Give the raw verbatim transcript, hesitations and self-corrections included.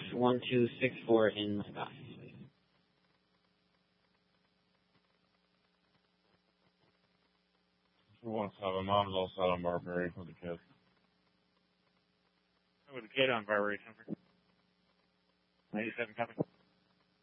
one two six four in my box, please. one seven, mom's all set on Barbary with the kid. With the kid on Barbary, ninety-seven coming.